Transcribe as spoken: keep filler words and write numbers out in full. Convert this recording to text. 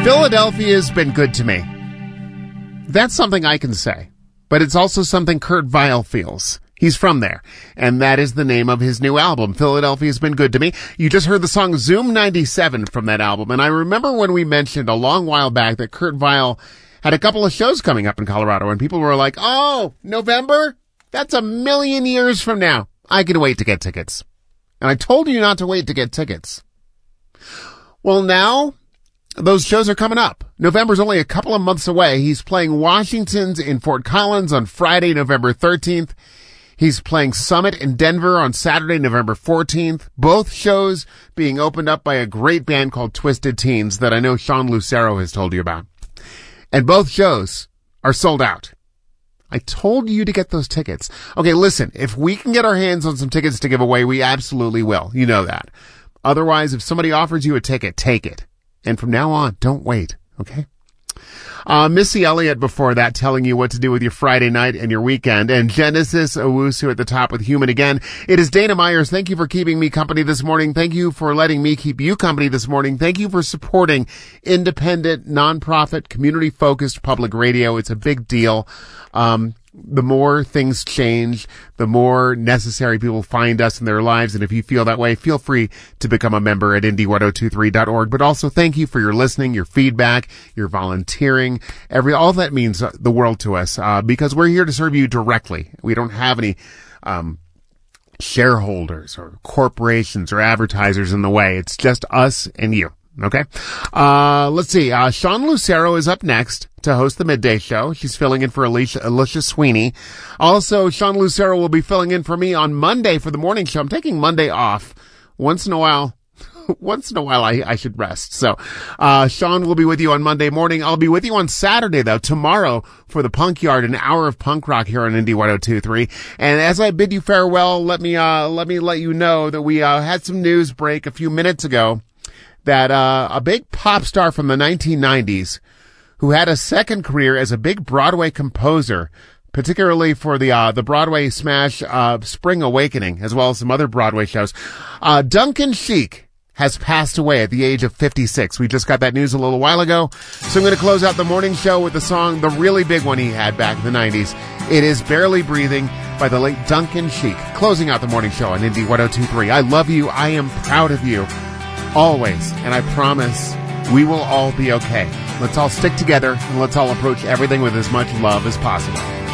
Philadelphia's been good to me. That's something I can say. But it's also something Kurt Vile feels. He's from there. And that is the name of his new album, Philadelphia's Been Good to Me. You just heard the song Zoom ninety-seven from that album. And I remember when we mentioned a long while back that Kurt Vile had a couple of shows coming up in Colorado. And people were like, oh, November? That's a million years from now. I can wait to get tickets. And I told you not to wait to get tickets. Well, now those shows are coming up. November's only a couple of months away. He's playing Washington's in Fort Collins on Friday, November thirteenth. He's playing Summit in Denver on Saturday, November fourteenth. Both shows being opened up by a great band called Twisted Teens that I know Sean Lucero has told you about. And both shows are sold out. I told you to get those tickets. Okay, listen, if we can get our hands on some tickets to give away, we absolutely will. You know that. Otherwise, if somebody offers you a ticket, take it. And from now on, don't wait, okay? Uh, Missy Elliott before that telling you what to do with your Friday night and your weekend. And Genesis Owusu at the top with Human Again. It is Dana Myers. Thank you for keeping me company this morning. Thank you for letting me keep you company this morning. Thank you for supporting independent, nonprofit, community-focused public radio. It's a big deal. Um, the more things change, the more necessary people find us in their lives. And if you feel that way, feel free to become a member at Indy ten twenty-three dot org. But also thank you for your listening, your feedback, your volunteering. Every, all that means the world to us, uh, because we're here to serve you directly. We don't have any, um, shareholders or corporations or advertisers in the way. It's just us and you. Okay. Uh, let's see. Uh, Sean Lucero is up next to host the midday show. She's filling in for Alicia, Alicia Sweeney. Also, Sean Lucero will be filling in for me on Monday for the morning show. I'm taking Monday off. Once in a while, once in a while I, I should rest. So, uh, Sean will be with you on Monday morning. I'll be with you on Saturday though, tomorrow for the Punk Yard, an hour of punk rock here on Indy ten twenty-three. And as I bid you farewell, let me, uh, let me let you know that we, uh, had some news break a few minutes ago that uh a big pop star from the nineteen nineties who had a second career as a big Broadway composer, particularly for the uh the Broadway smash uh Spring Awakening, as well as some other Broadway shows, uh Duncan Sheik has passed away at the age of fifty-six. We just got that news a little while ago. So I'm going to close out the morning show with the song, the really big one he had back in the nineties. It is Barely Breathing by the late Duncan Sheik. Closing out the morning show on Indy ten twenty-three. I love you. I am proud of you. Always, and I promise we will all be okay. Let's all stick together and let's all approach everything with as much love as possible.